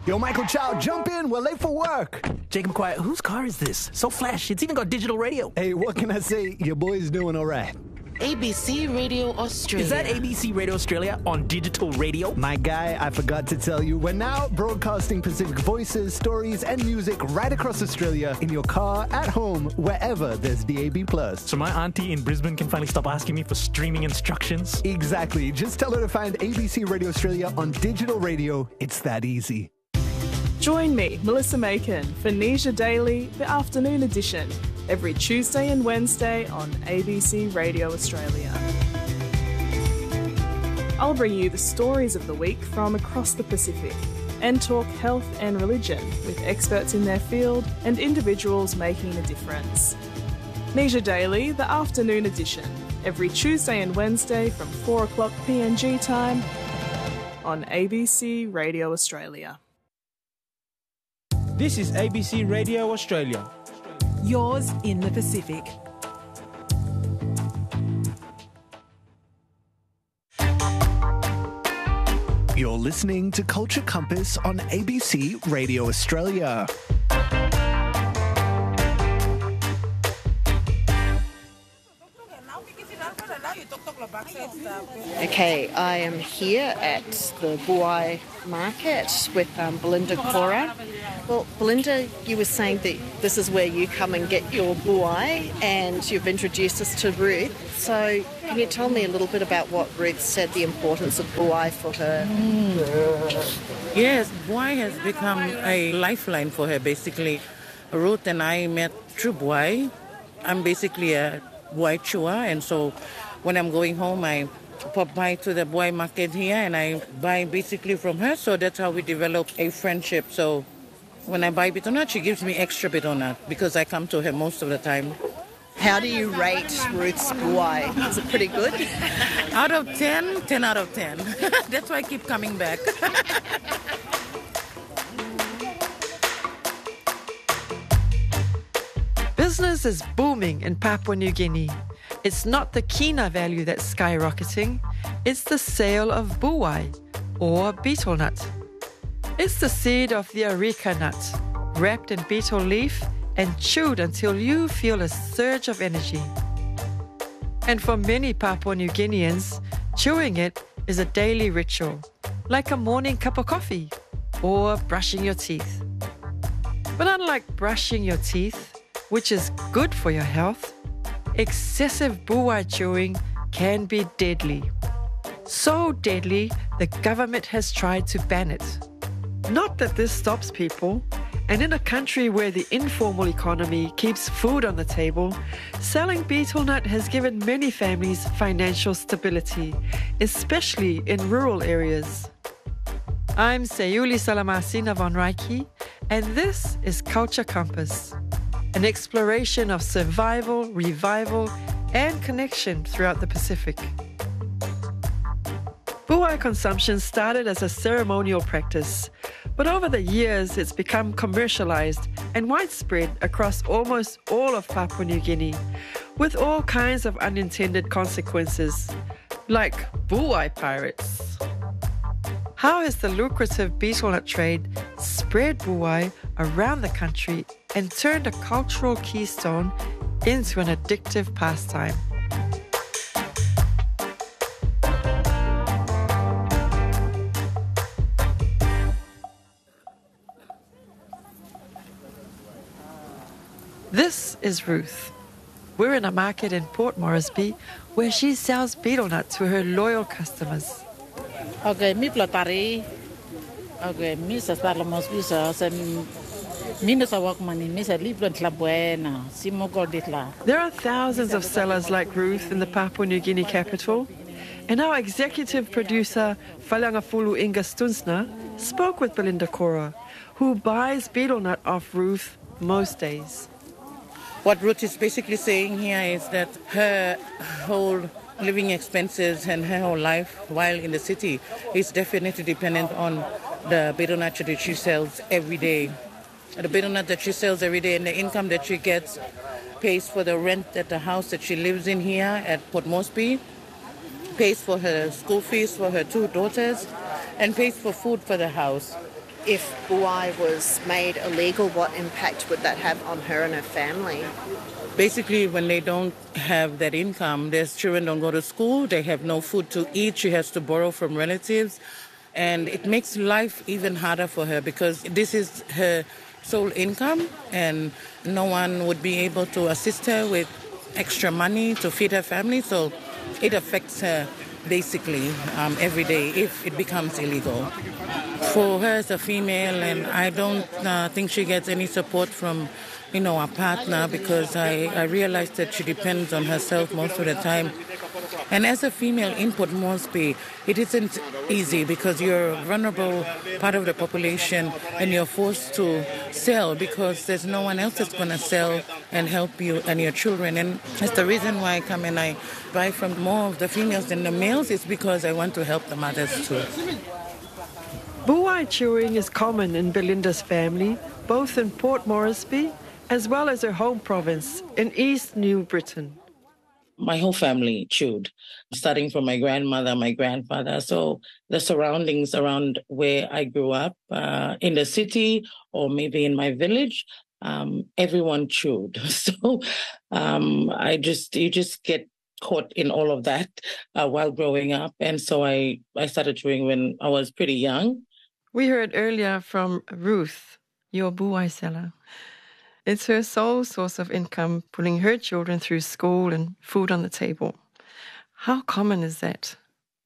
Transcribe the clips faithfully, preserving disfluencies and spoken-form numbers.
Yo, Michael Chow, jump in. We're late for work. Jacob Quiet, whose car is this? So flash. It's even got digital radio. Hey, what can I say? Your boy's doing all right. A B C Radio Australia. Is that A B C Radio Australia on digital radio? My guy, I forgot to tell you, we're now broadcasting Pacific voices, stories, and music right across Australia in your car, at home, wherever there's D A B plus. So my auntie in Brisbane can finally stop asking me for streaming instructions? Exactly. Just tell her to find A B C Radio Australia on digital radio. It's that easy. Join me, Melissa Macon, for Nisha Daily, the afternoon edition, every Tuesday and Wednesday on A B C Radio Australia. I'll bring you the stories of the week from across the Pacific and talk health and religion with experts in their field and individuals making a difference. Nisha Daily, the afternoon edition, every Tuesday and Wednesday from four o'clock P N G time on A B C Radio Australia. This is A B C Radio Australia. Yours in the Pacific. You're listening to Culture Compass on A B C Radio Australia. Okay, I am here at the Buai market with um, Belinda Cora. Well, Belinda, you were saying that this is where you come and get your buai, and you've introduced us to Ruth. So can you tell me a little bit about what Ruth said, the importance of buai for her? Mm. Yes, buai has become a lifeline for her, basically. Ruth and I met through buai. I'm basically a buai chua, and so when I'm going home, I pop by to the buai market here and I buy basically from her. So that's how we develop a friendship. So when I buy bitonat, she gives me extra bitonat because I come to her most of the time. How do you rate Ruth's buai? Is it pretty good? Out of ten, ten out of ten. That's why I keep coming back. Business is booming in Papua New Guinea. It's not the kina value that's skyrocketing, it's the sale of buai, or betel nut. It's the seed of the areca nut, wrapped in betel leaf and chewed until you feel a surge of energy. And for many Papua New Guineans, chewing it is a daily ritual, like a morning cup of coffee or brushing your teeth. But unlike brushing your teeth, which is good for your health, excessive buai chewing can be deadly. So deadly, the government has tried to ban it. Not that this stops people, and in a country where the informal economy keeps food on the table, selling betel nut has given many families financial stability, especially in rural areas. I'm Sayuli Salamasina von Reiki, and this is Culture Compass, an exploration of survival, revival, and connection throughout the Pacific. Buai consumption started as a ceremonial practice, but over the years it's become commercialized and widespread across almost all of Papua New Guinea, with all kinds of unintended consequences, like buai pirates. How has the lucrative betel nut trade spread buai around the country and turned a cultural keystone into an addictive pastime? This is Ruth. We're in a market in Port Moresby where she sells betel nut to her loyal customers. Okay, mi platari. Okay, mi sa salamos bisa sen mi na sa wak mani mi sa libron la buena. Simo gorditla. There are thousands of sellers like Ruth in the Papua New Guinea capital, and our executive producer Falangafulu Inga Stunsna spoke with Belinda Cora, who buys betel nut off Ruth most days. What Ruth is basically saying here is that her whole living expenses and her whole life while in the city is definitely dependent on the betel nut that she sells every day. The betel nut that she sells every day and the income that she gets pays for the rent at the house that she lives in here at Port Moresby, pays for her school fees for her two daughters, and pays for food for the house. if buai was made illegal, what impact would that have on her and her family? Basically, when they don't have that income, their children don't go to school, they have no food to eat, she has to borrow from relatives, and it makes life even harder for her because this is her sole income and no one would be able to assist her with extra money to feed her family, so it affects her basically um, every day if it becomes illegal. For her as a female, and I don't uh, think she gets any support from, you know, a partner because I, I realized that she depends on herself most of the time. And as a female in Port Moresby, it isn't easy because you're a vulnerable part of the population and you're forced to sell because there's no one else that's going to sell and help you and your children. And that's the reason why I come and I buy from more of the females than the males is because I want to help the mothers too. Buai chewing is common in Belinda's family, both in Port Moresby as well as her home province in East New Britain. My whole family chewed, starting from my grandmother, my grandfather. So the surroundings around where I grew up, uh, in the city or maybe in my village, um, everyone chewed. So um, I just, you just get caught in all of that uh, while growing up. And so I, I started chewing when I was pretty young. We heard earlier from Ruth, your buai seller. It's her sole source of income, putting her children through school and food on the table. How common is that?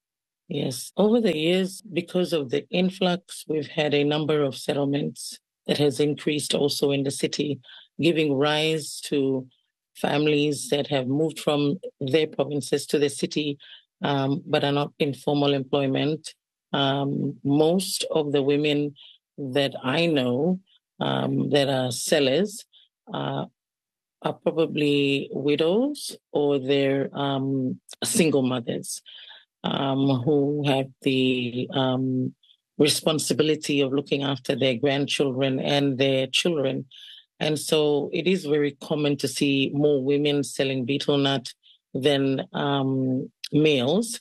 Yes. Over the years, because of the influx, we've had a number of settlements that has increased also in the city, giving rise to families that have moved from their provinces to the city, um, but are not in formal employment. Um, most of the women that I know um, that are sellers uh, are probably widows or they're um, single mothers um, who have the um, responsibility of looking after their grandchildren and their children. And so it is very common to see more women selling betel nut than um, males.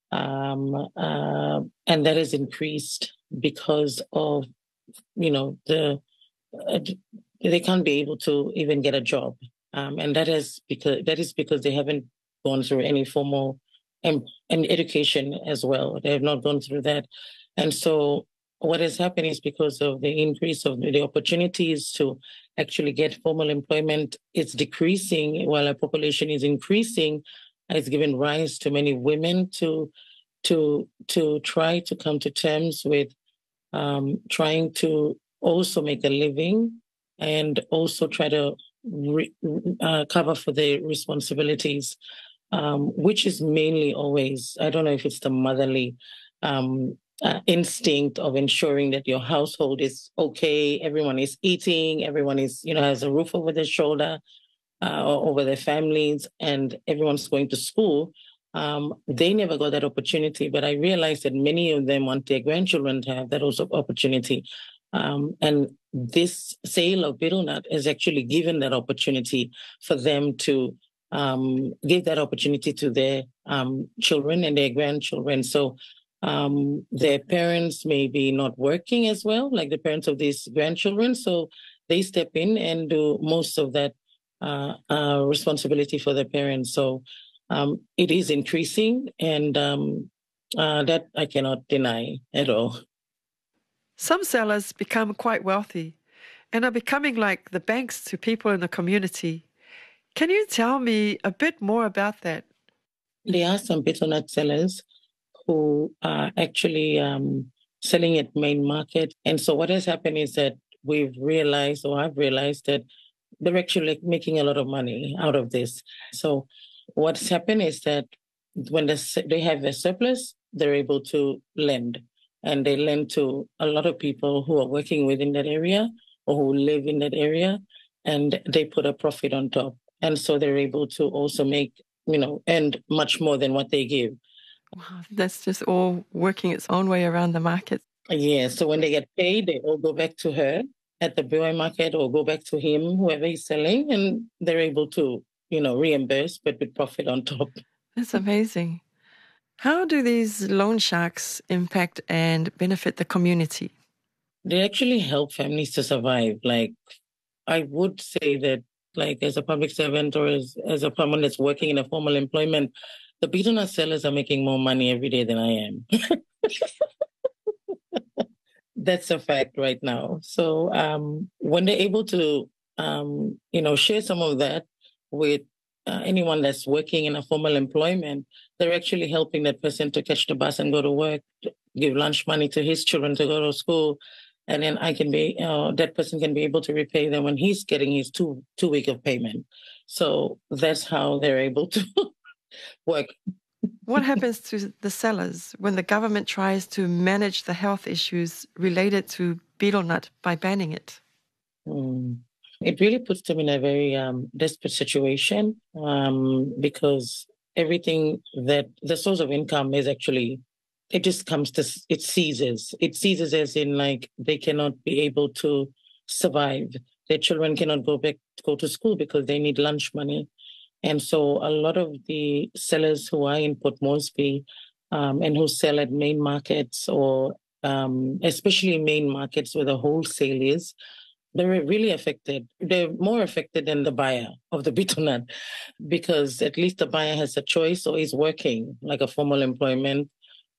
Um, uh, and that has increased because of, you know, the uh, they can't be able to even get a job. Um, and that is because that is because they haven't gone through any formal and, and education as well. They have not gone through that. And so what has happened is because of the increase of the opportunities to actually get formal employment, it's decreasing while our population is increasing. It's given rise to many women to to to try to come to terms with um, trying to also make a living and also try to re, uh, cover for the responsibilities, um, which is mainly always, I don't know if it's the motherly um, uh, instinct of ensuring that your household is okay, everyone is eating, everyone is, you know, has a roof over their shoulder, uh, or over their families, and everyone's going to school. Um, they never got that opportunity, but I realized that many of them want their grandchildren to have that also opportunity. Um, and this sale of betel nut has actually given that opportunity for them to um, give that opportunity to their um, children and their grandchildren. So um, their parents may be not working as well, like the parents of these grandchildren. So they step in and do most of that uh, uh, responsibility for their parents. So um, it is increasing, and um, uh, that I cannot deny at all. Some sellers become quite wealthy and are becoming like the banks to people in the community. Can you tell me a bit more about that? There are some betel nut sellers who are actually um, selling at main market. And so what has happened is that we've realized, or I've realized, that they're actually making a lot of money out of this. So what's happened is that when they have a surplus, they're able to lend. And they lend to a lot of people who are working within that area or who live in that area, and they put a profit on top. And so they're able to also make, you know, earn much more than what they give. Wow, that's just all working its own way around the market. Yeah, so when they get paid, they all go back to her at the buai market or go back to him, whoever he's selling, and they're able to, you know, reimburse, but with profit on top. That's amazing. How do these loan sharks impact and benefit the community? They actually help families to survive. Like, I would say that, like, as a public servant or as, as a someone that's working in a formal employment, the betel nut sellers are making more money every day than I am. That's a fact right now. So um, when they're able to, um, you know, share some of that with uh, anyone that's working in a formal employment, they're actually helping that person to catch the bus and go to work, give lunch money to his children to go to school. And then I can be, uh, that person can be able to repay them when he's getting his two two week of payment. So that's how they're able to work. What happens to the sellers when the government tries to manage the health issues related to betel nut by banning it? Mm. It really puts them in a very um, desperate situation um, because everything that the source of income is actually, it just comes to, it ceases. It ceases as in like they cannot be able to survive. Their children cannot go back, go to school because they need lunch money. And so a lot of the sellers who are in Port Moresby um, and who sell at main markets or um, especially main markets where the wholesale is, they're really affected. They're more affected than the buyer of the betel nut because at least the buyer has a choice or is working like a formal employment.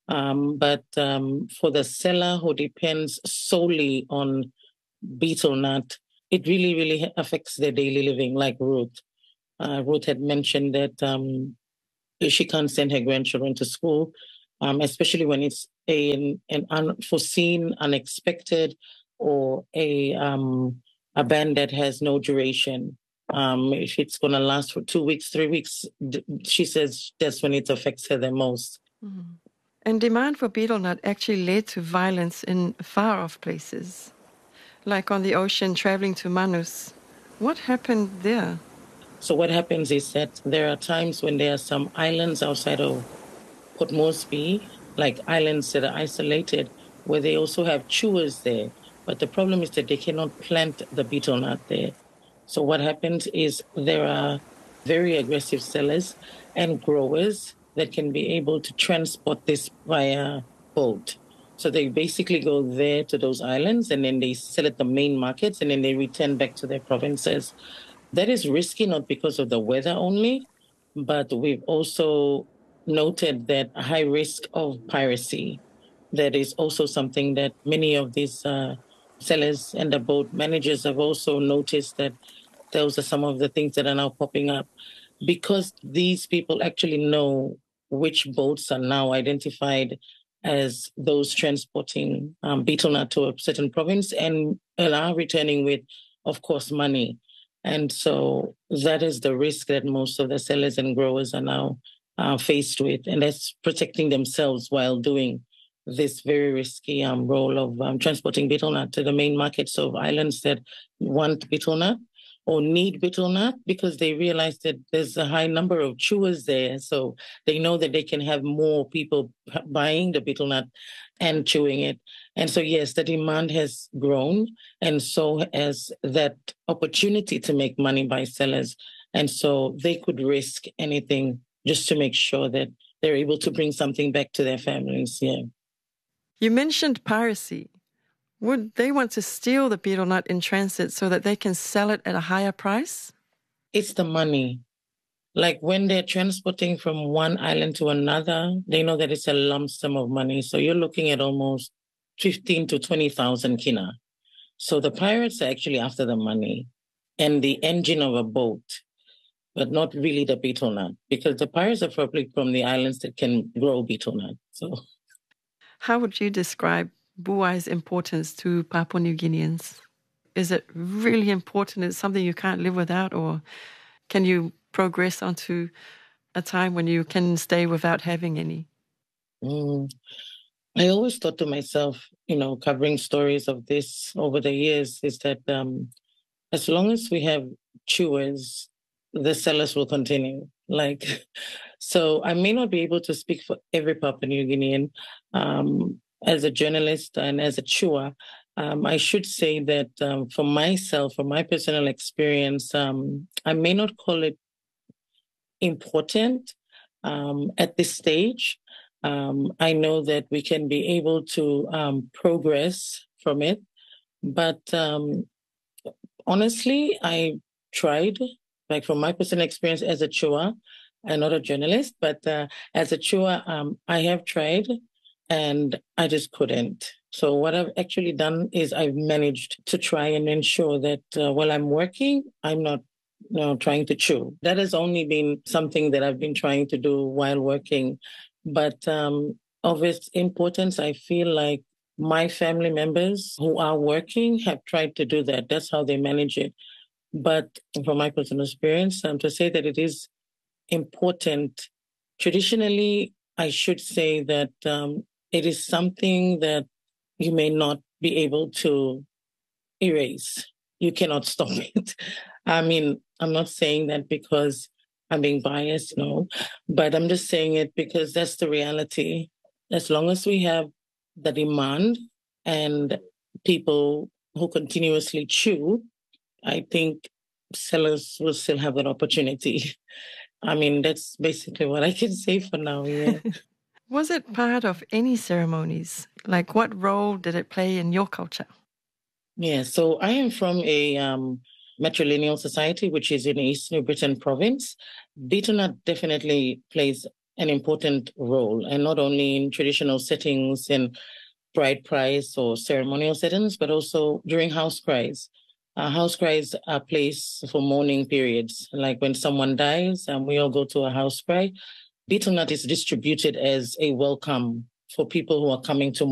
Um, but um, for the seller who depends solely on betel nut, it really, really affects their daily living, like Ruth. Uh, Ruth had mentioned that um, she can't send her grandchildren to school, um, especially when it's a, an, an unforeseen, unexpected, or a um, a ban that has no duration. Um, if it's going to last for two weeks, three weeks, she says that's when it affects her the most. Mm-hmm. And demand for betel nut actually led to violence in far-off places, like on the ocean traveling to Manus. What happened there? So what happens is that there are times when there are some islands outside of Port Moresby, like islands that are isolated, where they also have chewers there. But the problem is that they cannot plant the betel nut there. So what happens is there are very aggressive sellers and growers that can be able to transport this via boat. So they basically go there to those islands and then they sell at the main markets and then they return back to their provinces. That is risky, not because of the weather only, but we've also noted that a high risk of piracy. That is also something that many of these uh, sellers and the boat managers have also noticed, that those are some of the things that are now popping up. Because these people actually know which boats are now identified as those transporting um, betel nut to a certain province and, and are returning with, of course, money. And so that is the risk that most of the sellers and growers are now uh, faced with. And that's protecting themselves while doing this very risky um, role of um, transporting betel nut to the main markets of islands that want betel nut or need betel nut, because they realize that there's a high number of chewers there. So they know that they can have more people buying the betel nut and chewing it. And so, yes, the demand has grown, and so has that opportunity to make money by sellers. And so they could risk anything just to make sure that they're able to bring something back to their families. Yeah. You mentioned piracy. Would they want to steal the betel nut in transit so that they can sell it at a higher price? It's the money. Like when they're transporting from one island to another, they know that it's a lump sum of money. So you're looking at almost fifteen to twenty thousand kina. So the pirates are actually after the money and the engine of a boat, but not really the betel nut, because the pirates are probably from the islands that can grow betel nut. So, how would you describe buai's importance to Papua New Guineans? Is it really important? Is it something you can't live without, or can you progress onto a time when you can stay without having any? Mm. I always thought to myself, you know, covering stories of this over the years, is that um, as long as we have chewers, the sellers will continue. Like, so I may not be able to speak for every Papua New Guinean. Um, as a journalist and as a chewer, um, I should say that um, for myself, from my personal experience, um, I may not call it important um, at this stage. Um, I know that we can be able to um, progress from it But um, honestly, I tried, like from my personal experience as a chua, I'm not a journalist, but uh, as a chua, um, I have tried and I just couldn't. So what I've actually done is I've managed to try and ensure that uh, while I'm working, I'm not you know, trying to chew. That has only been something that I've been trying to do while working. But um, of its importance, I feel like my family members who are working have tried to do that. That's how they manage it. But from my personal experience, um, to say that it is important, traditionally, I should say that um, it is something that you may not be able to erase. You cannot stop it. I mean, I'm not saying that because I'm being biased, no, but I'm just saying it because that's the reality. As long as we have the demand and people who continuously chew, I think sellers will still have that opportunity. I mean, that's basically what I can say for now, yeah. Was it part of any ceremonies? Like, what role did it play in your culture? Yeah, so I am from a um, matrilineal society, which is in East New Britain province. Betel nut definitely plays an important role, and not only in traditional settings and bride price or ceremonial settings, but also during house cries. Uh, house cries are placed for mourning periods, like when someone dies and we all go to a house cry. Betel nut is distributed as a welcome for people who are coming to